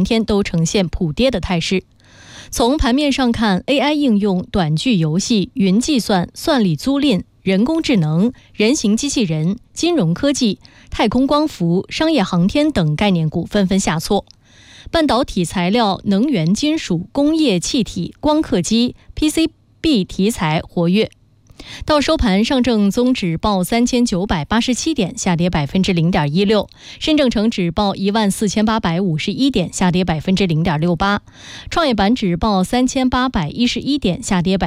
天都呈现普跌的态势。从盘面上看， AI 应用、短剧游戏、云计算、算力租赁、人工智能、人形机器人、金融科技、太空光伏、商业航天等概念股纷纷下挫。半导体材料、能源金属、工业气体、光刻机、PCB 题材活跃。到收盘，上证综指报3987点，下跌 0.16%； 深证成指报14851点，下跌 0.68%； 创业板指报3811点，下跌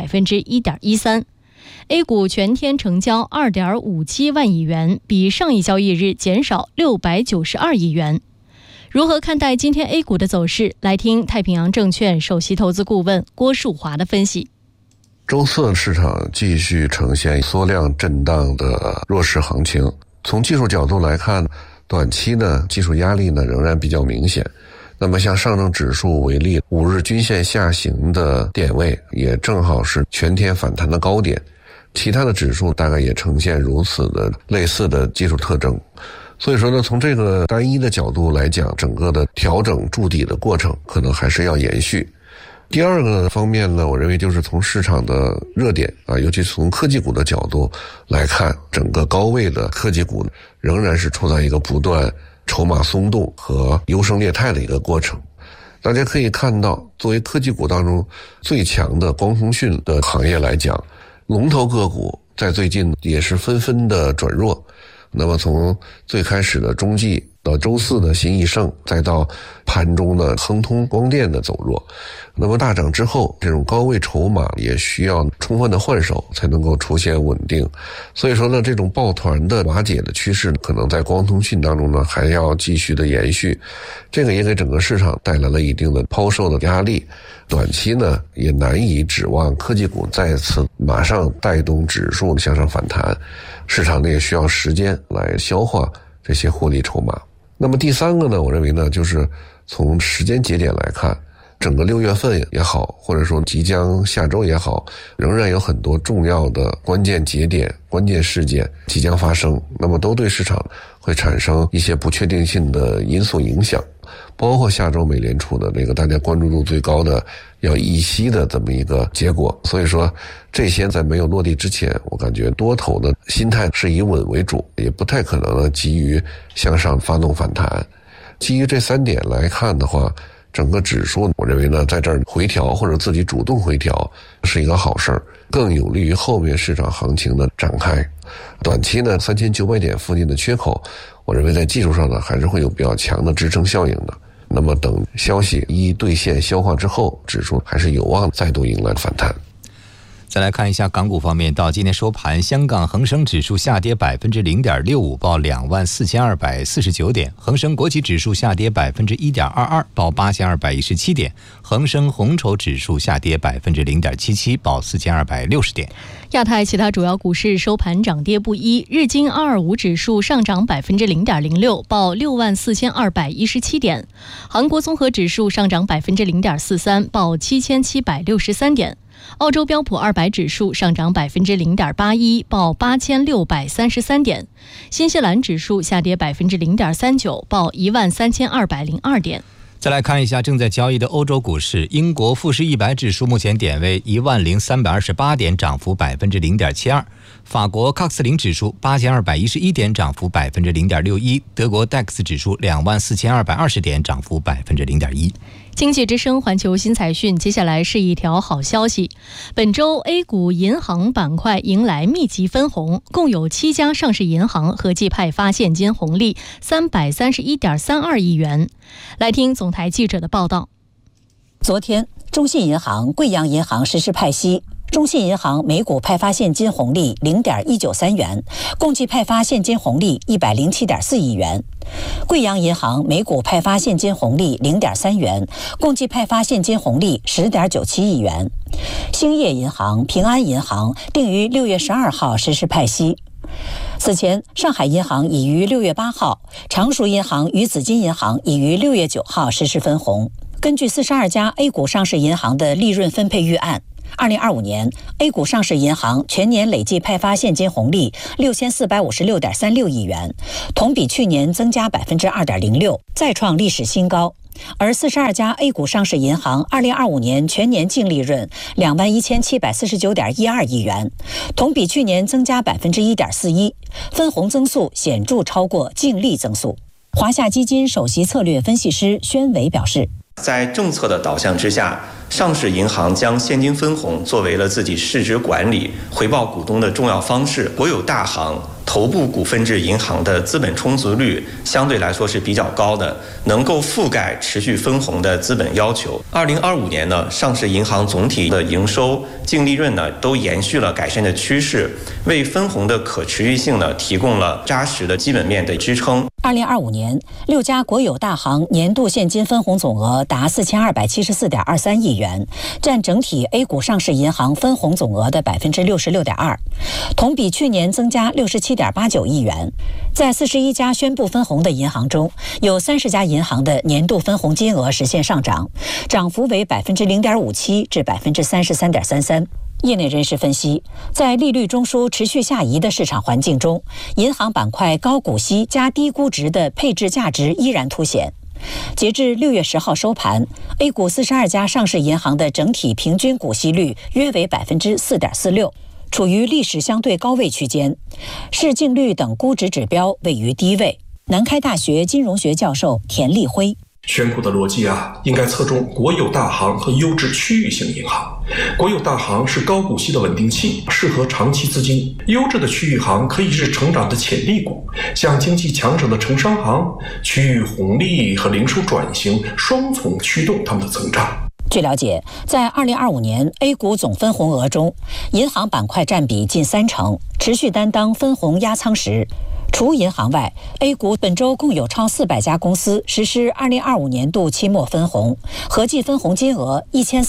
1.13%。A 股全天成交 2.57 万亿元，比上一交易日减少692亿元。如何看待今天 A 股的走势？来听太平洋证券首席投资顾问郭树华的分析。 周四市场继续呈现缩量震荡的弱势行情。从技术角度来看，短期呢技术压力呢仍然比较明显。那么像上证指数为例，5日均线下行的点位也正好是全天反弹的高点，其他的指数大概也呈现如此的类似的技术特征。所以说呢，从这个单一的角度来讲，整个的调整筑底的过程可能还是要延续。第二个方面呢，我认为就是从市场的热点尤其从科技股的角度来看，整个高位的科技股仍然是处在一个不断筹码松动和优胜劣汰的一个过程。大家可以看到，作为科技股当中最强的光通讯的行业来讲，龙头个股在最近也是纷纷的转弱。那么从最开始的中继到周四的新易盛，再到盘中的亨通光电的走弱，那么大涨之后，这种高位筹码也需要充分的换手才能够出现稳定。所以说呢，这种抱团的瓦解的趋势可能在光通讯当中呢还要继续的延续，这个也给整个市场带来了一定的抛售的压力。短期呢也难以指望科技股再次马上带动指数向上反弹，市场呢也需要时间来消化这些获利筹码。那么第三个呢，我认为呢就是从时间节点来看，整个6月份也好，或者说即将下周也好，仍然有很多重要的关键节点、关键事件即将发生，那么都对市场会产生一些不确定性的因素影响，包括下周美联储的这个大家关注度最高的要议息的这么一个结果。所以说这些在没有落地之前，我感觉多头的心态是以稳为主，也不太可能呢急于向上发动反弹。基于这3点来看的话，整个指数我认为呢在这儿回调或者自己主动回调是一个好事儿，更有利于后面市场行情的展开。短期呢3900点附近的缺口，我认为在技术上呢还是会有比较强的支撑效应的。那么等消息一兑现消化之后，指数还是有望再度迎来反弹。 再来看一下港股方面，到今天收盘，香港恒生指数下跌 0.65%， 报24,249点；恒生国企指数下跌 1.22%， 报8,217点；恒生红筹指数下跌 0.77%， 报4,260点。 亚太其他主要股市收盘涨跌不一，日经225指数上涨 0.06%， 报64,217点；韩国综合指数上涨 0.43%， 报7,763点；澳洲标普200指数上涨 0.81%， 报8,633点；新西兰指数下跌 0.39%， 报13,202点。 再来看一下正在交易的欧洲股市，英国富时100指数目前点位10,328点，涨幅 0.72%； 法国CAC 40指数8,211点，涨幅 0.61%； 德国 DAX 指数24,220点，涨幅 0.1%。 经济之声环球新财讯，接下来是一条好消息。本周 A 股银行板块迎来密集分红，共有7家上市银行合计派发现金红利 331.32 亿元。来听总台记者的报道。 昨天，中信银行、贵阳银行实施派息，中信银行每股派发现金红利 0.193 元，共计派发现金红利 107.4 亿元。贵阳银行每股派发现金红利 0.3 元，共计派发现金红利 10.97 亿元。兴业银行、平安银行定于6月12号实施派息。此前，上海银行已于6月8号，常熟银行与紫金银行已于6月9号实施分红。根据42家 A 股上市银行的利润分配预案， 2025年 A 股上市银行全年累计派发现金红利6456.36亿元，同比去年增加2.06%，再创历史新高。而42家 A 股上市银行2025年全年净利润21749.12亿元，同比去年增加1.41%，分红增速显著超过净利增速。华夏基金首席策略分析师宣伟表示， 在政策的导向之下，上市银行将现金分红作为了自己市值管理、回报股东的重要方式。国有大行、头部股份制银行的资本充足率相对来说是比较高的，能够覆盖持续分红的资本要求。2025年呢，上市银行总体的营收、净利润呢都延续了改善的趋势，为分红的可持续性呢提供了扎实的基本面的支撑。 2025年，6家国有大行年度现金分红总额达4274.23亿元，占整体 A 股上市银行分红总额的66.2%，同比去年增加67.89亿元。在41家宣布分红的银行中，有30家银行的年度分红金额实现上涨，涨幅为0.57%至33.33%。业内人士分析，在利率中枢持续下移的市场环境中，银行板块高股息加低估值的配置价值依然凸显。截至6月10号收盘 ，A 股42家上市银行的整体平均股息率约为4.46%，处于历史相对高位区间，市净率等估值指标位于低位。南开大学金融学教授田立辉。 选股的逻辑应该侧重国有大行和优质区域性银行。国有大行是高股息的稳定器，适合长期资金；优质的区域行可以是成长的潜力股，像经济强省的城商行，区域红利和零售转型双重驱动它们的增长。 据了解，在2025年 A 股总分红额中，银行板块占比近30%，持续担当分红压舱石。除银行外 ，A 股本周共有超400家公司实施2025年度期末分红，合计分红金额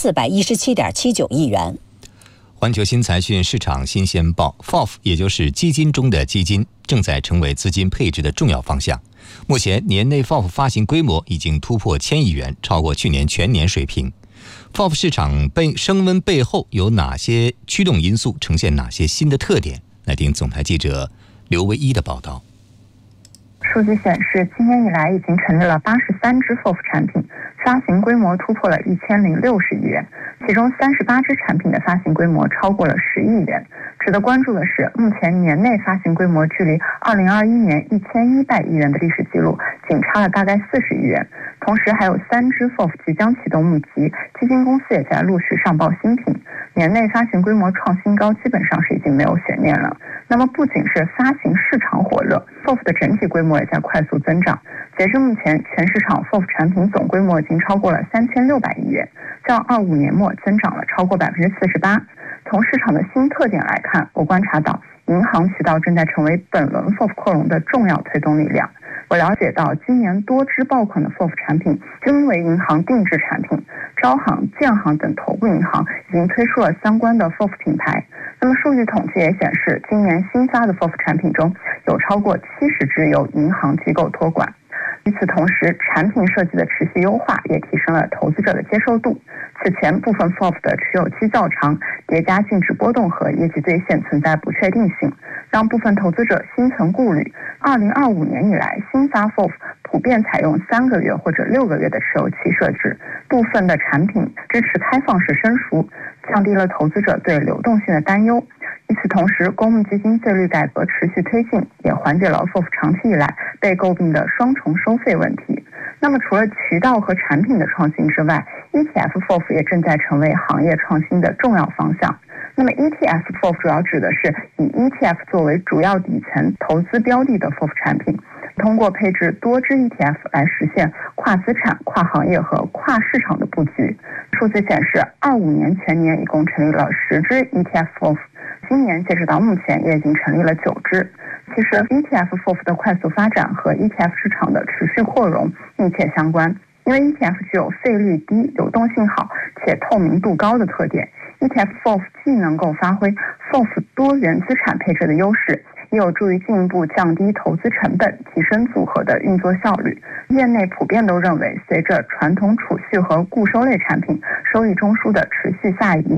1417.79亿元。 环球新财讯市场新鲜报 ，FOF 也就是基金中的基金，正在成为资金配置的重要方向。目前年内 FOF 发行规模已经突破1000亿元，超过去年全年水平。FOF 市场升温背后有哪些驱动因素，呈现哪些新的特点？来听总台记者刘唯一的报道。 数据显示，今年以来已经成立了83支 FOF 产品，发行规模突破了1060亿元，其中38支产品的发行规模超过了10亿元。值得关注的是，目前年内发行规模距离2021年1100亿元的历史记录仅差了大概40亿元。同时还有3支 FOF 即将启动募集，基金公司也在陆续上报新品，年内发行规模创新高基本上是已经没有悬念了。那么不仅是发行市场火热， FOF 的整体规模也在快速增长。截至目前，全市场 FOF 产品总规模已经超过了3600亿元，较25年末增长了超过48%。从市场的新特点来看，我观察到银行渠道正在成为本轮 FOF 扩容的重要推动力量。我了解到，今年多支爆款的 FOF 产品均为银行定制产品，招行、建行等头部银行已经推出了相关的 FOF 品牌。那么数据统计也显示，今年新发的 FOF 产品中有超过70支由银行机构托管。与此同时，产品设计的持续优化也提升了投资者的接受度。此前部分 FOF 的持有期较长，叠加净值波动和业绩兑现存在不确定性，让部分投资者心存顾虑。2025年以来，新发 FOF 普遍采用3个月或者6个月的持有期设置，部分的产品支持开放式申赎，降低了投资者对流动性的担忧。与此同时，公募基金费率改革持续推进，也缓解了 FOF 长期以来被诟病的双重收费问题。那么除了渠道和产品的创新之外， ETF FOF 也正在成为行业创新的重要方向。那么 ETF FOF 主要指的是以 ETF 作为主要底层投资标的的 FOF 产品，通过配置多支 ETF 来实现跨资产、跨行业和跨市场的布局。数据显示，25年全年一共成立了10支 ETF FOF， 今年截止到目前也已经成立了9支。其实 ETF FOF 的快速发展和 ETF 市场的持续扩容密切相关，因为 ETF 具有费率低、流动性好且透明度高的特点。ETF FOF 既能够发挥 FOF 多元资产配置的优势，也有助于进一步降低投资成本，提升组合的运作效率。业内普遍都认为，随着传统储蓄和固收类产品收益中枢的持续下移，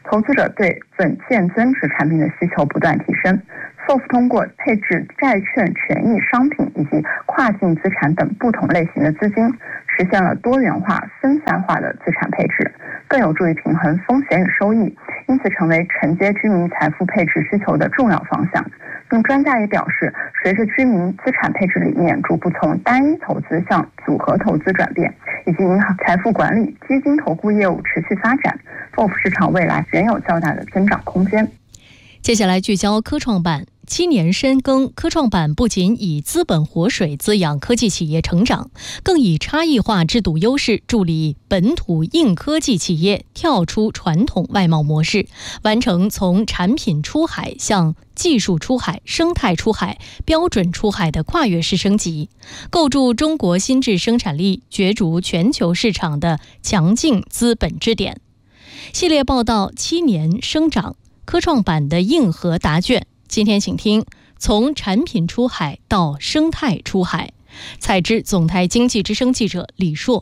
投资者对稳健增值产品的需求不断提升。FOF 通过配置债券、权益、商品以及跨境资产等不同类型的资金，实现了多元化、分散化的资产配置，更有助于平衡风险与收益，因此成为承接居民财富配置需求的重要方向。专家也表示，随着居民资产配置理念逐步从单一投资向组合投资转变，以及银行财富管理、基金投顾业务持续发展， FOF 市场未来仍有较大的增长空间。 接下来聚焦科创板。7年深耕，科创板不仅以资本活水滋养科技企业成长，更以差异化制度优势助力本土硬科技企业跳出传统外贸模式，完成从产品出海向技术出海、生态出海、标准出海的跨越式升级，构筑中国新质生产力角逐全球市场的强劲资本支点。系列报道7年生长，科创板的硬核答卷。今天请听从产品出海到生态出海，采知总台经济之声记者李硕。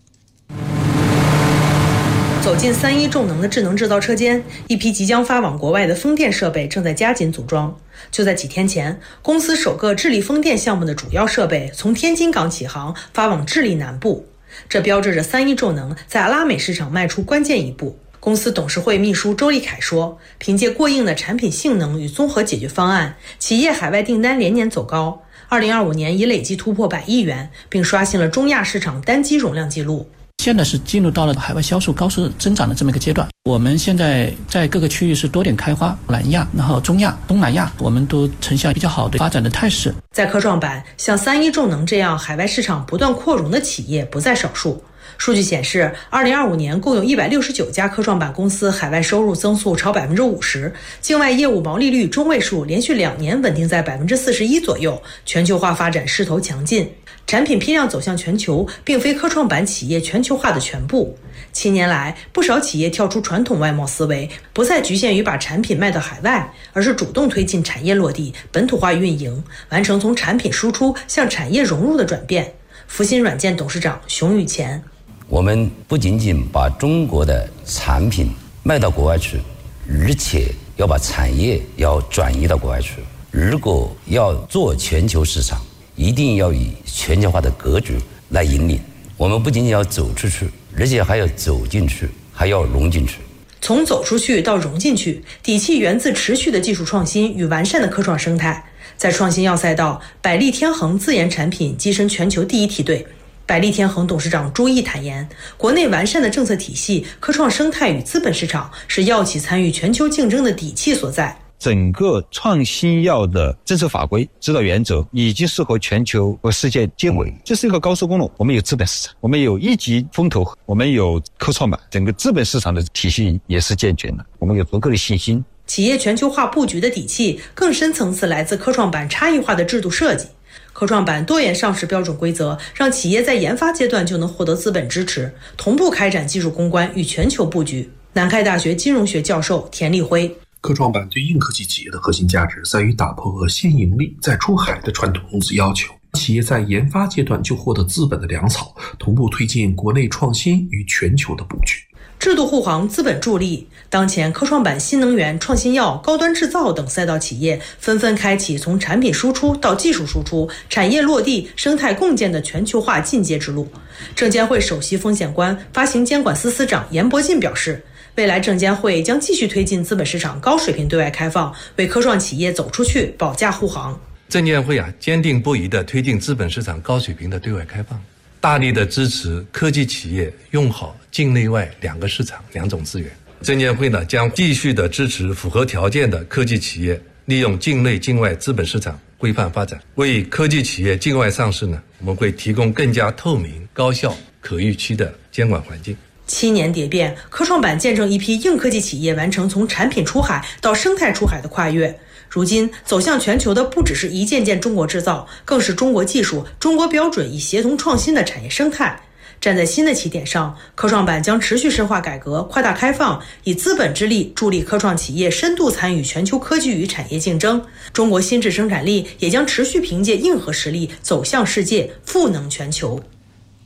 走进3.1重能的智能制造车间，一批即将发往国外的风电设备正在加紧组装。就在几天前，公司首个智利风电项目的主要设备从天津港起航，发往智利南部，这标志着3.1重能在阿拉美市场迈出关键一步。公司董事会秘书周立凯说，凭借过硬的产品性能与综合解决方案，企业海外订单连年走高，2025年已累计突破100亿元，并刷新了中亚市场单机容量纪录。 现在是进入到了海外销售高速增长的这么一个阶段。我们现在在各个区域是多点开花，南亚、然后中亚、东南亚，我们都呈现比较好的发展的态势。 在科创板，像3.1重能这样海外市场不断扩容的企业不在少数。数据显示，2025年共有169家科创板公司海外收入增速超50%，境外业务毛利率中位数连续2年稳定在41%左右，全球化发展势头强劲。产品批量走向全球，并非科创板企业全球化的全部。7年来，不少企业跳出传统外贸思维，不再局限于把产品卖到海外，而是主动推进产业落地、本土化运营，完成从产品输出向产业融入的转变。福鑫软件董事长熊宇前， 我们不仅仅把中国的产品卖到国外去，而且要把产业要转移到国外去。如果要做全球市场，一定要以全球化的格局来引领。我们不仅仅要走出去，而且还要走进去，还要融进去。 从走出去到融进去，底气源自持续的技术创新与完善的科创生态。在创新要赛道，百利天恒自研产品跻身全球第1梯队。百利天恒董事长朱毅坦言，国内完善的政策体系、科创生态与资本市场是药企参与全球竞争的底气所在。 整个创新药的政策法规指导原则已经是和全球和世界接轨，这是一个高速公路。我们有资本市场，我们有一级风投，我们有科创板，整个资本市场的体系也是健全的，我们有足够的信心。 企业全球化布局的底气更深层次来自科创板差异化的制度设计。科创板多元上市标准规则让企业在研发阶段就能获得资本支持，同步开展技术攻关与全球布局。南开大学金融学教授田立辉， 科创板对硬科技企业的核心价值在于打破和先盈利再出海的传统公司要求，企业在研发阶段就获得资本的粮草，同步推进国内创新与全球的布局。 制度护航，资本助力。当前科创板新能源、创新药、高端制造等赛道企业纷纷开启从产品输出到技术输出、产业落地、生态共建的全球化进阶之路。证监会首席风险官、发行监管司司长严伯进表示，未来证监会将继续推进资本市场高水平对外开放，为科创企业走出去保驾护航。 证监会坚定不移地推进资本市场高水平的对外开放，大力的支持科技企业用好境内外2个市场2种资源。证监会将继续的支持符合条件的科技企业利用境内境外资本市场规范发展，为科技企业境外上市我们会提供更加透明、高效、可预期的监管环境。 7年蝶变，科创板见证一批硬科技企业完成从产品出海到生态出海的跨越。如今走向全球的不只是一件件中国制造，更是中国技术、中国标准以协同创新的产业生态。站在新的起点上，科创板将持续深化改革、扩大开放，以资本之力助力科创企业深度参与全球科技与产业竞争。中国新质生产力也将持续凭借硬核实力走向世界，赋能全球。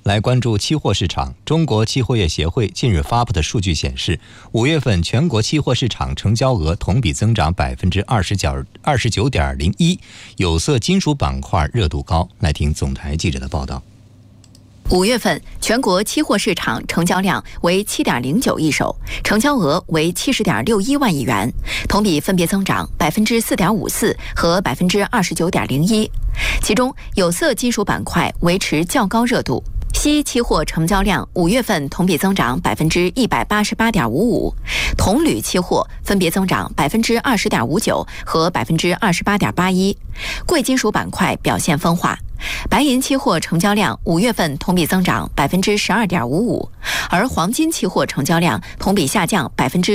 来关注期货市场。中国期货业协会近日发布的数据显示，5月份全国期货市场成交额同比增长29.01%，有色金属板块热度高。来听总台记者的报道。 5月份全国期货市场成交量为 7.09 亿手，成交额为 70.61万亿元，同比分别增长 4.54% 和 29.01%。其中有色金属板块维持较高热度，锡期货成交量5月份同比增长 188.55%， 铜铝期货分别增长 20.59% 和 28.81%。贵金属板块表现分化，白银期货成交量5月份同比增长 12.55%， 而黄金期货成交量同比下降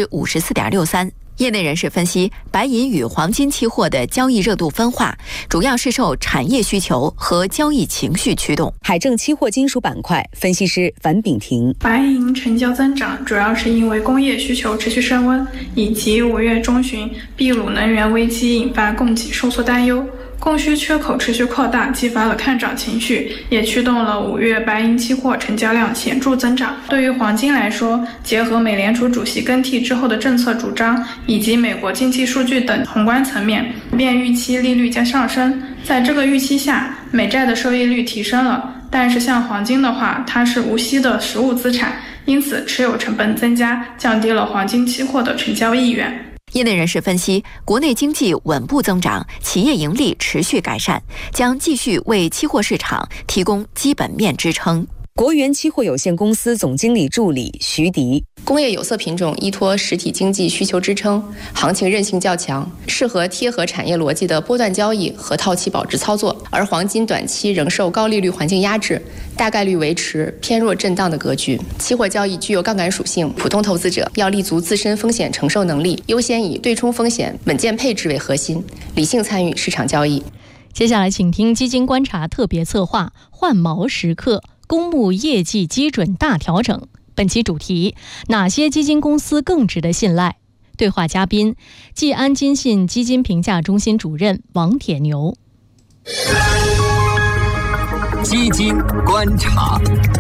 54.63%。业内人士分析，白银与黄金期货的交易热度分化，主要是受产业需求和交易情绪驱动。 海正期货金属板块分析师樊炳婷： 白银成交增长主要是因为工业需求持续升温，以及5月中旬秘鲁能源危机引发供给收缩担忧。供需缺口持续扩大，激发了看涨情绪，也驱动了5月白银期货成交量显著增长。对于黄金来说，结合美联储主席更替之后的政策主张，以及美国经济数据等宏观层面，便预期利率将上升。在这个预期下，美债的收益率提升了，但是像黄金的话，它是无息的实物资产，因此持有成本增加，降低了黄金期货的成交意愿。 业内人士分析，国内经济稳步增长，企业盈利持续改善，将继续为期货市场提供基本面支撑。 国元期货有限公司总经理助理徐迪： 工业有色品种依托实体经济需求支撑，行情韧性较强，适合贴合产业逻辑的波段交易和套期保值操作。而黄金短期仍受高利率环境压制，大概率维持偏弱震荡的格局。期货交易具有杠杆属性，普通投资者要立足自身风险承受能力，优先以对冲风险、稳健配置为核心，理性参与市场交易。 接下来请听基金观察特别策划换毛时刻，公募业绩基准大调整。本期主题：哪些基金公司更值得信赖？对话嘉宾：季安金信基金评价中心主任王铁牛。 基金观察。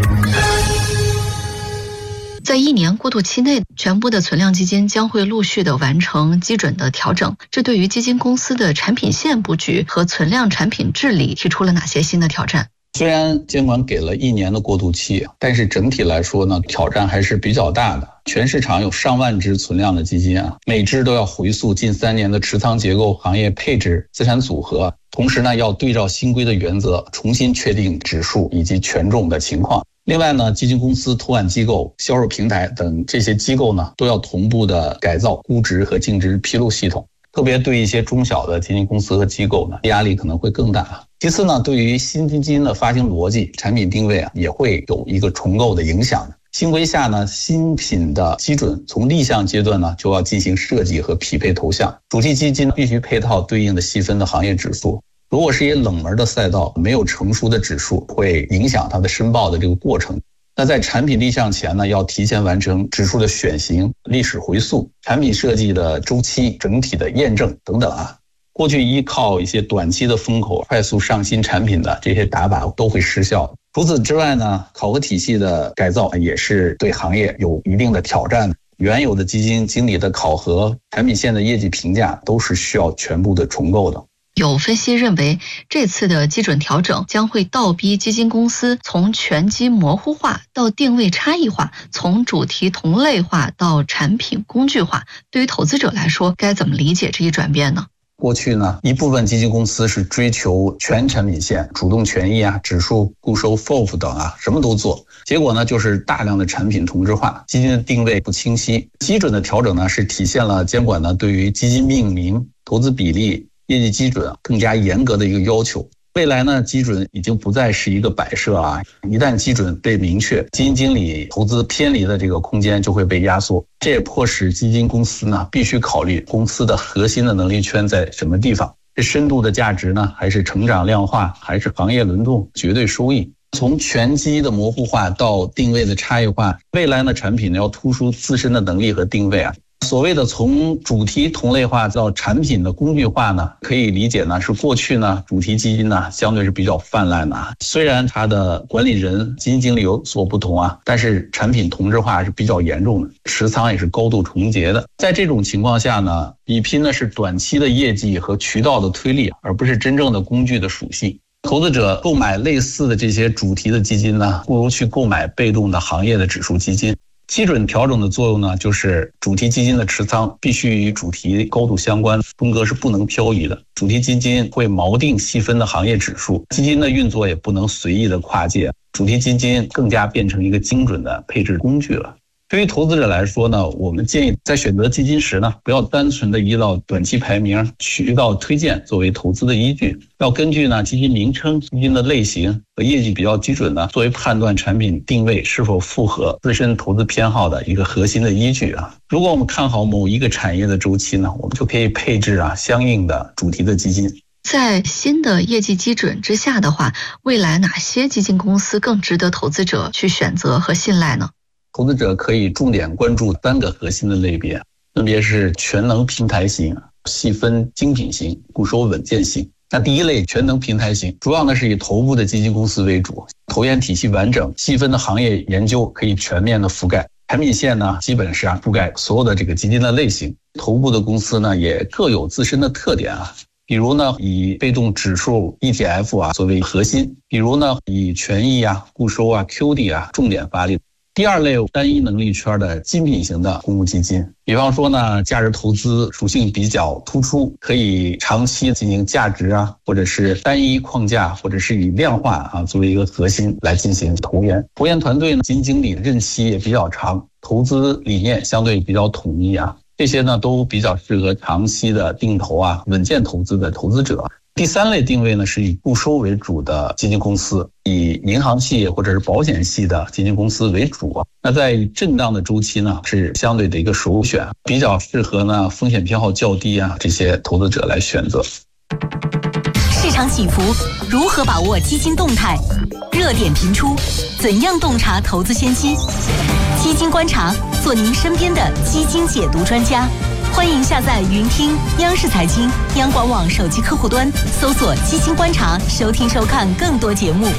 在1年过渡期内，全部的存量基金将会陆续的完成基准的调整。这对于基金公司的产品线布局和存量产品治理提出了哪些新的挑战？ 虽然监管给了1年的过渡期，但是整体来说呢，挑战还是比较大的。全市场有上万只存量的基金啊，每只都要回溯近3年的持仓结构、行业配置、资产组合，同时呢，要对照新规的原则，重新确定指数以及权重的情况。另外呢，基金公司、托管机构、销售平台等这些机构呢，都要同步的改造估值和净值披露系统。特别对一些中小的基金公司和机构呢，压力可能会更大。其次呢，对于新基金的发行逻辑、产品定位啊，也会有一个重构的影响。新规下呢，新品的基准从立项阶段呢，就要进行设计和匹配头项。主题基金必须配套对应的细分的行业指数。如果是一些冷门的赛道，没有成熟的指数，会影响它的申报的这个过程。那在产品立项前呢，要提前完成指数的选型、历史回溯、产品设计的周期、整体的验证等等啊。过去依靠一些短期的风口快速上新产品的这些打法都会失效。除此之外呢，考核体系的改造也是对行业有一定的挑战。原有的基金经理的考核、产品线的业绩评价都是需要全部的重构的。 有分析认为，这次的基准调整将会倒逼基金公司从全基模糊化到定位差异化，从主题同类化到产品工具化。对于投资者来说，该怎么理解这一转变呢？ 过去呢，一部分基金公司是追求全产品线、主动权益啊、指数、固收、FOF 等啊，什么都做。结果呢，就是大量的产品同质化，基金的定位不清晰。基准的调整呢，是体现了监管呢对于基金命名、投资比例、业绩基准更加严格的一个要求。未来呢，基准已经不再是一个摆设啊，一旦基准被明确，基金经理投资偏离的这个空间就会被压缩。这也迫使基金公司呢必须考虑公司的核心的能力圈在什么地方，是深度的价值呢，还是成长量化，还是行业轮动、绝对收益？从全基的模糊化到定位的差异化，未来呢产品要突出自身的能力和定位啊。 所谓的从主题同类化到产品的工具化呢，可以理解呢是过去呢主题基金呢相对是比较泛滥的啊，虽然它的管理人基金经理有所不同啊，但是产品同质化是比较严重的，持仓也是高度重叠的。在这种情况下呢，比拼的是短期的业绩和渠道的推力，而不是真正的工具的属性。投资者购买类似的这些主题的基金呢，不如去购买被动的行业的指数基金。基准调整的作用呢，就是主题基金的持仓必须与主题高度相关，风格是不能漂移的。主题基金会锚定细分的行业指数，基金的运作也不能随意的跨界，主题基金更加变成一个精准的配置工具了。对于投资者来说呢，我们建议在选择基金时呢，不要单纯的依照短期排名、渠道推荐作为投资的依据，要根据呢基金名称、基金的类型和业绩比较基准呢，作为判断产品定位是否符合自身投资偏好的一个核心的依据啊。如果我们看好某一个产业的周期呢，我们就可以配置相应的主题的基金。 在新的业绩基准之下的话，未来哪些基金公司更值得投资者去选择和信赖呢？ 投资者可以重点关注3个核心的类别，分别是全能平台型、细分精品型、固收稳健型。那第一类全能平台型，主要呢是以头部的基金公司为主，投研体系完整，细分的行业研究可以全面的覆盖，产品线呢基本是覆盖所有的这个基金的类型。头部的公司呢也各有自身的特点啊，比如呢以被动指数 ETF 作为核心，比如呢以权益固收QD 重点发力。第二类单一能力圈的精品型的公募基金，比方说呢价值投资属性比较突出，可以长期进行价值或者是单一框架，或者是以量化作为一个核心来进行投研。投研团队呢基金经理任期也比较长，投资理念相对比较统一这些呢都比较适合长期的定投稳健投资的投资者。第3类定位呢是以固收为主的基金公司，以银行系或者是保险系的基金公司为主。那在震荡的周期呢是相对的一个首选，比较适合呢风险偏好较低这些投资者来选择。 市场起伏，如何把握基金动态？热点频出，怎样洞察投资先机？基金观察，做您身边的基金解读专家。欢迎下载云听央视财经、央广网手机客户端，搜索基金观察，收听收看更多节目。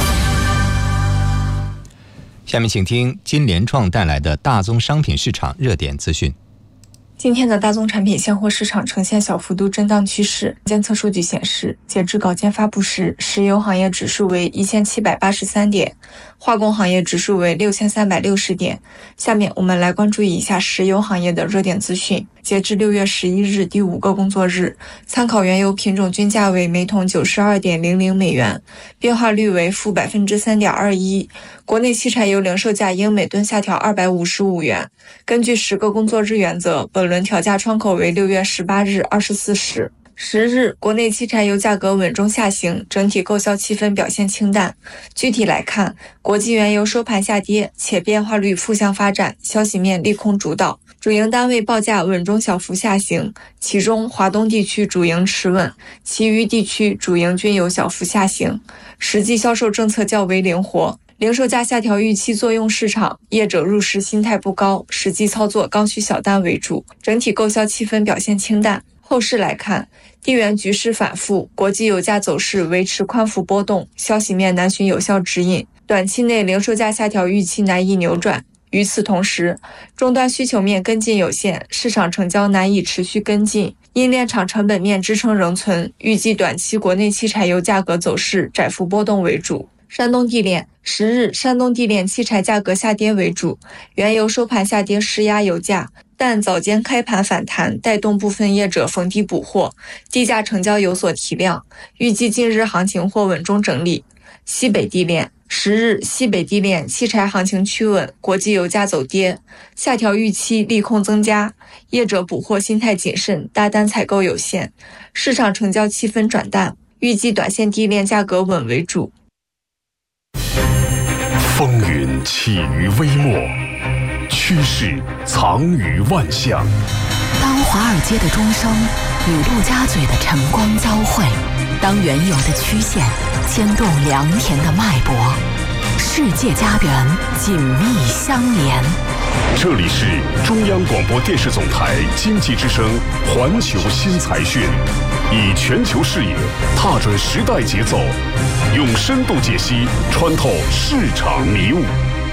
下面请听金联创带来的大宗商品市场热点资讯。 今天的大宗产品现货市场呈现小幅度震荡趋势。监测数据显示，截至稿件发布时，石油行业指数为1783点，化工行业指数为6360点。下面我们来关注一下石油行业的热点资讯。截至6月11日第5个工作日，参考原油品种均价为每桶 92.00 美元，变化率为负 3.21%。国内汽柴油零售价应每吨下调255元。根据10个工作日原则，本轮调价窗口为6月18日24时。10日，国内汽柴油价格稳中下行，整体购销气氛表现清淡。具体来看，国际原油收盘下跌，且变化率负向发展，消息面利空主导。主营单位报价稳中小幅下行，其中华东地区主营持稳，其余地区主营均有小幅下行。实际销售政策较为灵活，零售价下调预期作用市场，业者入市心态不高，实际操作刚需小单为主，整体购销气氛表现清淡。后市来看，地缘局势反复，国际油价走势维持宽幅波动，消息面难寻有效指引，短期内零售价下调预期难以扭转。与此同时，终端需求面跟进有限，市场成交难以持续跟进，因炼厂成本面支撑仍存，预计短期国内汽柴油价格走势窄幅波动为主。山东地炼10日，山东地炼汽柴价格下跌为主，原油收盘下跌施压油价，但早间开盘反弹带动部分业者逢低补货，低价成交有所提量，预计近日行情或稳中整理。西北地炼10日，西北地炼汽柴行情趋稳，国际油价走跌，下调预期利空增加，业者补货心态谨慎，大单采购有限，市场成交气氛转淡，预计短线地炼价格稳为主。 风云起于微末，趋势藏于万象。 当华尔街的钟声与陆家嘴的晨光交汇，当原有的曲线牵动良田的脉搏，世界家园紧密相连。 这里是中央广播电视总台经济之声环球新财讯，以全球视野踏准时代节奏，用深度解析穿透市场迷雾。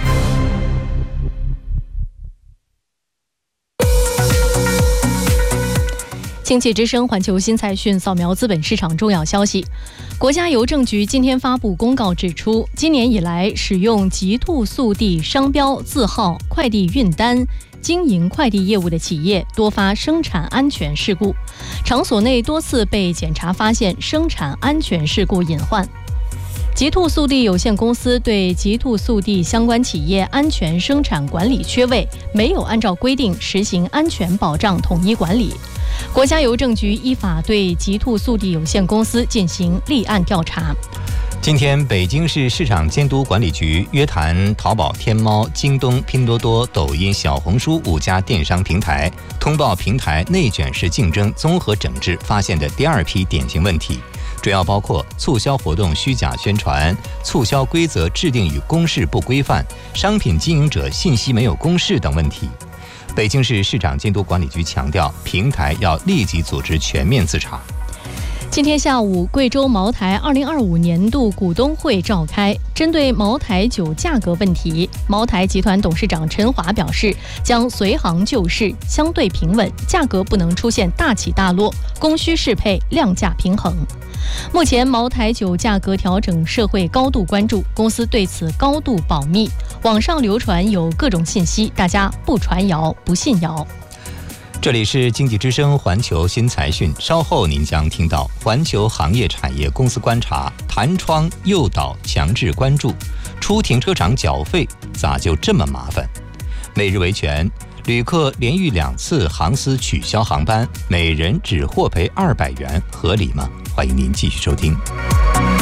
经济之声环球新财讯扫描资本市场重要消息。国家邮政局今天发布公告指出，今年以来使用极兔速递商标字号快递运单经营快递业务的企业多发生产安全事故，场所内多次被检查发现生产安全事故隐患。极兔速递有限公司对极兔速递相关企业安全生产管理缺位，没有按照规定实行安全保障统一管理。国家邮政局依法对极兔速递有限公司进行立案调查。 今天，北京市市场监督管理局约谈淘宝、天猫、京东、拼多多、抖音、小红书5家电商平台，通报平台内卷式竞争综合整治发现的第2批典型问题，主要包括促销活动虚假宣传、促销规则制定与公示不规范、商品经营者信息没有公示等问题。北京市市场监督管理局强调，平台要立即组织全面自查。 今天下午，贵州茅台2025年度股东会召开。针对茅台酒价格问题，茅台集团董事长陈华表示，将随行就市，相对平稳，价格不能出现大起大落，供需适配，量价平衡。目前茅台酒价格调整社会高度关注，公司对此高度保密。网上流传有各种信息，大家不传谣，不信谣。 这里是经济之声环球新财讯，稍后您将听到环球行业产业公司观察，弹窗诱导强制关注，出停车场缴费咋就这么麻烦？每日维权，旅客连续2次航司取消航班，每人只获赔200元，合理吗？欢迎您继续收听。